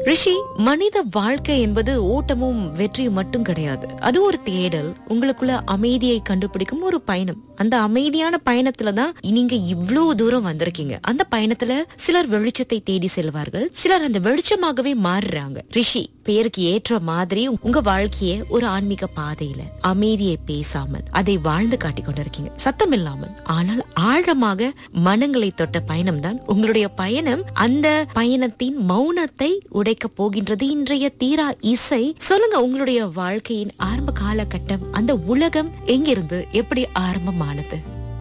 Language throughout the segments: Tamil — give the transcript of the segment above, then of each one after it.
ரிஷி, மனித வாழ்க்கை என்பது ஓட்டமும் வெற்றியும் மட்டும் கிடையாது. அது ஒரு தேடல், உங்களுக்குள்ள அமைதியை கண்டுபிடிக்கும் ஒரு பயணம். அந்த அமைதியான பயணத்துலதான் நீங்க இவ்வளவு தூரம் வந்திருக்கீங்க. அந்த பயணத்துல சிலர் வெளிச்சத்தை தேடி செல்வார்கள், சிலர் அந்த வெளிச்சமாகவே மாறுறாங்க. ரிஷி, பேருக்கு ஏற்ற மாதிரி உங்க வாழ்க்கைய ஒரு ஆன்மீக பாதையில அமைதியை பேசாமல் அதை வாழ்ந்து காட்டிக் கொண்டிருக்கீங்க, சத்தம் இல்லாமல். ஆனால் ஆழமாக மனங்களை தொட்ட பயணம் தான் உங்களுடைய பயணம். அந்த பயணத்தின் மௌனத்தை உடைக்க போகின்றது இன்றைய தீரா இசை. சொல்லுங்க, உங்களுடைய வாழ்க்கையின் ஆரம்ப காலகட்டம், அந்த உலகம் எங்கிருந்து எப்படி ஆரம்பமானது?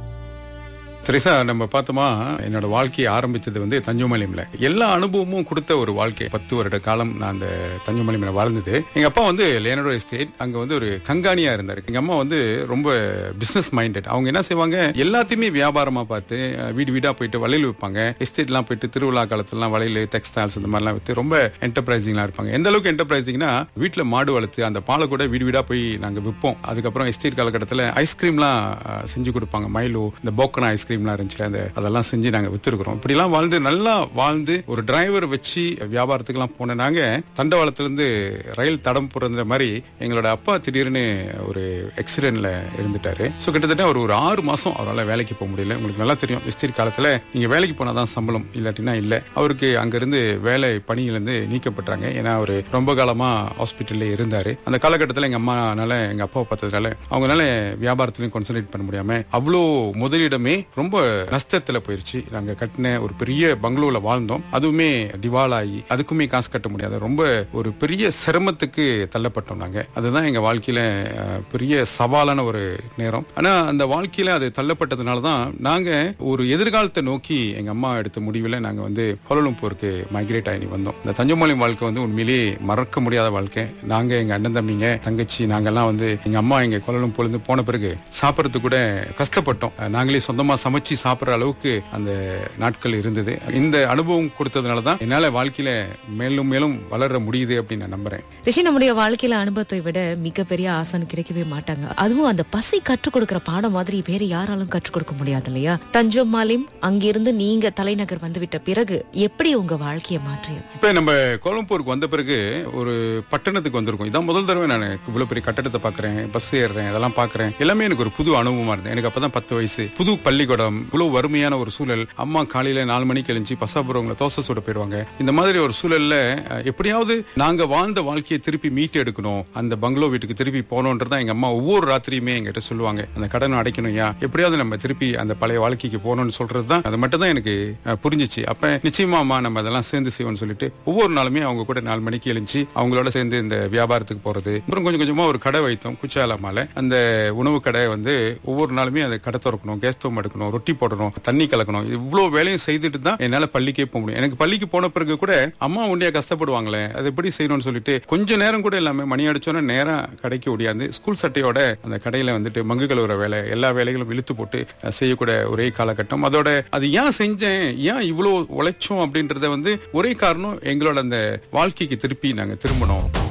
திரேசா, நம்ம பார்த்தோமா, என்னோட வாழ்க்கையை ஆரம்பிச்சது வந்து தஞ்சோமலையில. எல்லா அனுபவமும் கொடுத்த ஒரு வாழ்க்கை. 10 வருட காலம் நான் அந்த தஞ்சோமலையில வாழ்ந்தது. எங்க அப்பா வந்து லியோனார்டோ எஸ்டேட், அங்க வந்து ஒரு கண்காணியா இருந்தாரு. எங்க அம்மா வந்து ரொம்ப பிசினஸ் மைண்டட். அவங்க என்ன செய்வாங்க, எல்லாத்தையுமே வியாபாரமா பார்த்து வீடு வீடா போயிட்டு வளையல் வைப்பாங்க. எஸ்டேட் எல்லாம் போயிட்டு திருவிழா காலத்துல வளையல், டெக்ஸ்டைல்ஸ் இந்த மாதிரிலாம் வித்து ரொம்ப என்டர்பிரைசிங்கா இருப்பாங்க. எந்த அளவுக்கு என்டர்பிரைசிங்னா, வீட்டுல மாடு வளர்த்து அந்த பாலை கூட வீடு வீடா போய் நாங்க விற்போம். அதுக்கப்புறம் எஸ்டேட் காலகட்டத்தில் ஐஸ்கிரீம்லாம் செஞ்சு கொடுப்பாங்க. மைலோ, இந்த போக்கனா ஐஸ்கிரீம் அதெல்லாம் செஞ்சு நாங்க வித்துருக்கிறோம். இப்படி எல்லாம் வாழ்ந்து நல்லா வாழ்ந்து ஒரு டிரைவர் வச்சு வியாபாரத்துக்கு எல்லாம் போன நாங்க தண்டவாளத்துல இருந்து ரயில் தடம் புறந்த மாதிரி எங்களோட அப்பா திடீர்னு ஒரு ஆக்சிடென்ட்ல இருந்துட்டாரு. சோ கிட்டத்தட்ட ஒரு 6 மாசம் அவரால் வேலைக்கு போக முடியல. உங்களுக்கு நல்லா தெரியும், விஸ்தீர் காலத்துல நீங்க வேலைக்கு போனாதான் சம்பளம், இல்லாட்டினா இல்ல. அவருக்கு அங்க இருந்து வேலை பணியில இருந்து நீக்கப்பட்டாங்க. ஏன்னா அவரு ரொம்ப காலமா ஹாஸ்பிட்டல்ல இருந்தாரு. அந்த காலகட்டத்தில் எங்க அம்மானால, எங்க அப்பாவை பார்த்ததுனால அவங்களால வியாபாரத்திலையும் கான்சென்ட்ரேட் பண்ண முடியாம அவ்வளோ முதலிடமே ரொம்ப நஷ்டத்துல போயிருச்சு. நாங்க கட்டின ஒரு பெரிய பங்களூர்ல வாழ்ந்தோம், அதுவுமே திவாலாகி அதுக்குமே காசு கட்ட முடியாத ரொம்ப ஒரு பெரிய சிரமத்துக்கு தள்ளப்பட்டோம் நாங்க. அதுதான் எங்க வாழ்க்கையில பெரிய சவாலான ஒரு நேரம். ஆனா அந்த வாழ்க்கையில அது தள்ளப்பட்டதுனாலதான் நாங்க ஒரு எதிர்காலத்தை நோக்கி எங்க அம்மா எடுத்த முடிவுல நாங்க வந்து கோலாலம்பூருக்கு மைக்ரேட் ஆகி வந்தோம். இந்த தஞ்சோமலை வாழ்க்கை வந்து உண்மையிலேயே மறக்க முடியாத வாழ்க்கை. நாங்க, எங்க அண்ணன் தம்பிங்க, தங்கச்சி, நாங்கெல்லாம் வந்து எங்க அம்மா எங்க கோலாலம்பூர்ல இருந்து போன பிறகு சாப்பிடறதுக்கு கூட கஷ்டப்பட்டோம். நாங்களே சொந்தமா சமைச்சு சாப்பிடுற அளவுக்கு அந்த நாட்கள் இருந்தது. இந்த அனுபவம் கொடுத்ததுனாலதான் என்னால வாழ்க்கையில மேலும் மேலும் வளர முடியுது அப்படின்னு நான் நம்புறேன். ரிஷி, நம்முடைய வாழ்க்கையில அனுபவத்தை விட மிகப்பெரிய ஆசான் கிடைக்கவே மாட்டாங்க. அதுவும் அந்த பசி கற்றுக் கொடுக்கிற பாடம் மாதிரி வேற யாராலும் கற்றுக் கொடுக்க முடியாது இல்லையா? தஞ்சோமாலையும் அங்கிருந்து நீங்க தலைநகர் வந்துவிட்ட பிறகு எப்படி உங்க வாழ்க்கையை மாற்றியது? இப்ப நம்ம கோலம்பூருக்கு வந்த பிறகு ஒரு பட்டணத்துக்கு வந்திருக்கோம். இதான் முதல் தடவை நான் இவ்வளவு பெரிய கட்டடத்தை பாக்குறேன், பஸ் ஏறுறேன், அதெல்லாம் பாக்குறேன். எல்லாமே எனக்கு ஒரு புது அனுபவமா இருந்தது. எனக்கு அப்பதான் 10 வயசு. புது பள்ளிக்கூடம், இவ்வளவு வறுமையான ஒரு சூழல். அம்மா காலையில 4 மணிக்கு எழுந்து பசாபுரவங்களை தோசை சுட போயிருவாங்க. இந்த மாதிரி ஒரு சூழல்ல எப்படியாவது நாங்க வாழ்ந்த வாழ்க்கையை திருப்பி மீட்டு எடுக்கணும், அந்த பங்களோ வீட்டுக்கு திருப்பி போனோன்றதான் எங்க அம்மா ஒவ்வொரு ராத்திரியுமே எங்கிட்ட சொல்லுவாங்க. அந்த கடனை அடைக்கணும், எப்படியாவது நம்ம திருப்பி அந்த பழைய வாழ்க்கைக்கு போகணும்னு சொல்றதுதான். அது மட்டும் தான் எனக்கு புரிஞ்சிச்சு. அப்ப நிச்சயமா அம்மா நம்ம அதெல்லாம் சேர்ந்து செய்வோம்னு சொல்லிட்டு ஒவ்வொரு நாளுமே அவங்க கூட 4 மணிக்கு எழுந்து அவங்களோட சேர்ந்து இந்த வியாபாரத்துக்கு போறது. அப்புறம் கொஞ்சம் கொஞ்சமா ஒரு கடை வைத்தோம் குச்சாலமால. அந்த உணவு கடை வந்து ஒவ்வொரு நாளுமே அந்த கடை திறக்கணும், கேஸ் ஸ்டவ் எடுக்கணும், ரொட்டி போடணும், தண்ணி கலக்கணும். இவ்வளவு வேலையும் செய்துட்டு தான் என்னால பள்ளிக்கே போக முடியும். எனக்கு பள்ளிக்கு போன பிறகு கூட அம்மா உண்மையா கஷ்டப்படுவாங்களே, அது எப்படி செய்யணும்னு சொல்லிட்டு கொஞ்ச நேரம் கூட இல்லாம மணி அடிச்சோன்னா நேரம் கடைக்கு ஓடியாந்து ஸ்கூல் சட்டையோட அந்த கடையில வந்துட்டு மங்கு கழுவுற வேலை, எல்லா வேலைகளும் இழுத்து போட்டு செய்யக்கூட ஒரே காலகட்டம். அதோட அது ஏன் செஞ்சேன், ஏன் இவ்வளவு உழைச்சோம் அப்படின்றத வந்து ஒரே காரணம், எங்களோட அந்த வாழ்க்கைக்கு திருப்பி நாங்க திரும்பணும்.